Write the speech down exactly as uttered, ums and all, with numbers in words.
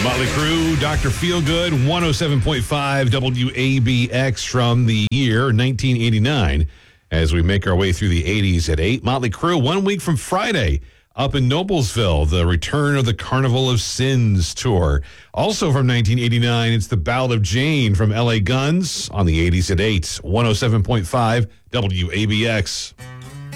Motley Crue, Doctor Feelgood, one oh seven point five W A B X from the year nineteen eighty-nine. As we make our way through the eighties at eight, Motley Crue, one week from Friday, up in Noblesville, the return of the Carnival of Sins tour. Also from nineteen eighty-nine, it's the Ballad of Jane from L A Guns on the eighties at eight, one oh seven point five W A B X.